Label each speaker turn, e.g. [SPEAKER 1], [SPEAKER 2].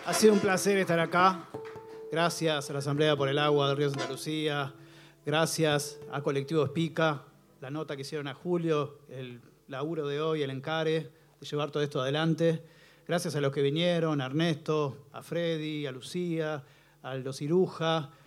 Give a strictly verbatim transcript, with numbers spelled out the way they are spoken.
[SPEAKER 1] Ha sido un placer estar acá. Gracias a la Asamblea por el Agua del Río Santa Lucía. Gracias a Colectivo Espica, la nota que hicieron a Julio, el laburo de hoy, el encare de llevar todo esto adelante. Gracias a los que vinieron, a Ernesto, a Freddy, a Lucía, a los Iruja,